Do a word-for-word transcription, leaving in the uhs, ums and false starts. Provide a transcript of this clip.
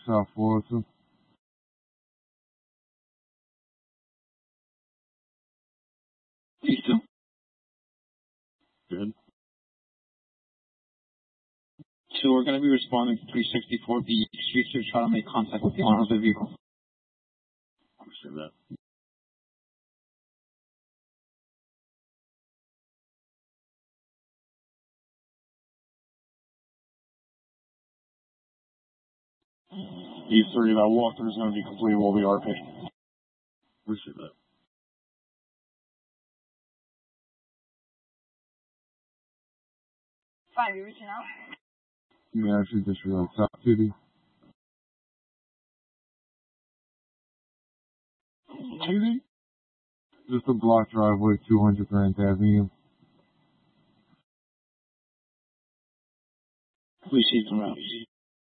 South Florissant. These two. Good. Two are going to be responding to three sixty-four B Street to try to make contact with the owner of the vehicle. Appreciate that. E three, that walkthrough is going to be complete will be R P. Appreciate that. Fine, you reaching out? You may actually disregard South City. City? Just a block driveway, two hundred Grant Avenue. Received and route.